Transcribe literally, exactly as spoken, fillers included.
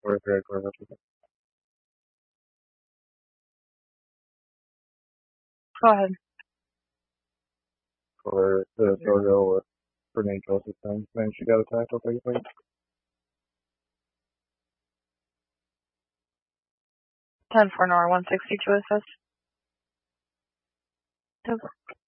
Or very clear about it. Go ahead. For the Dojo or for Nate Joseph thing. Then she got attacked, I'll take it. ten for Nor, one sixty-two assist. Yep.